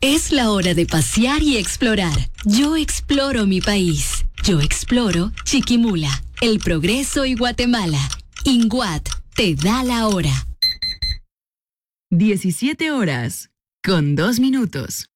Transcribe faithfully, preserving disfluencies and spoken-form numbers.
Es la hora de pasear y explorar. Yo exploro mi país. Yo exploro Chiquimula, El Progreso y Guatemala. INGUAT te da la hora. diecisiete horas con dos minutos.